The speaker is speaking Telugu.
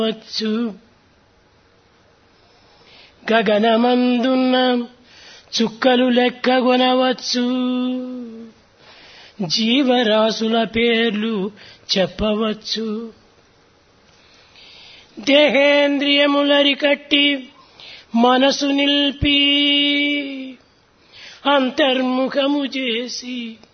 వచ్చు గగనమందున్న చుక్కలు లెక్కగొనవచ్చు, జీవరాశుల పేర్లు చెప్పవచ్చు. దేహేంద్రియములరికట్టి మనసు నిల్పి అంతర్ముఖము చేసి